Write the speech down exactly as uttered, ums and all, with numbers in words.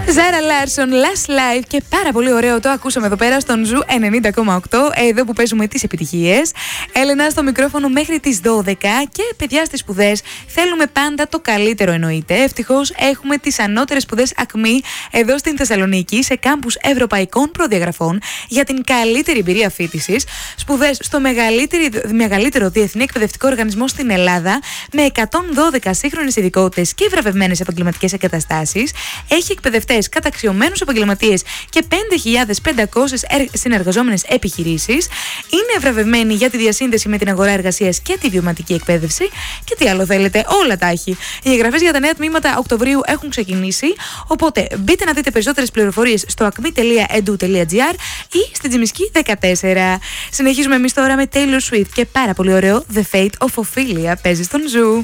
Ζάρα Λάρσον, Last Live και πάρα πολύ ωραίο το ακούσαμε εδώ πέρα στον Ζου ενενήντα κόμμα οκτώ, εδώ που παίζουμε τις επιτυχίες. Έλενα στο μικρόφωνο μέχρι τις δώδεκα και παιδιά στις σπουδές θέλουμε πάντα το καλύτερο εννοείται. Ευτυχώς έχουμε τις ανώτερες σπουδές ΑΚΜΗ εδώ στην Θεσσαλονίκη σε κάμπους ευρωπαϊκών προδιαγραφών για την καλύτερη εμπειρία φοιτησης. Σπουδές στο μεγαλύτερο διεθνή εκπαιδευτικό οργανισμό στην Ελλάδα με εκατόν δώδεκα σύγχρονες ειδικότητες και βραβευμένες επαγγελματικές εγκαταστάσεις. Έχει εκπαιδευτές, καταξιωμένους επαγγελματίες και πέντε χιλιάδες πεντακόσιες συνεργαζόμενες επιχειρήσεις. Είναι βραβευμένη για τη διασύνδεση με την αγορά εργασίας και τη βιωματική εκπαίδευση. Και τι άλλο θέλετε, όλα τα έχει. Οι εγγραφές για τα νέα τμήματα Οκτωβρίου έχουν ξεκινήσει. Οπότε μπείτε να δείτε περισσότερες πληροφορίες στο ακμή τελεία έντου τελεία τζι άρ ή στην Τζιμισκή δεκατέσσερα. Συνεχίζουμε εμείς τώρα με Taylor Swift και πάρα πολύ ωραίο The Fate of Ophelia παίζει στον Ζου.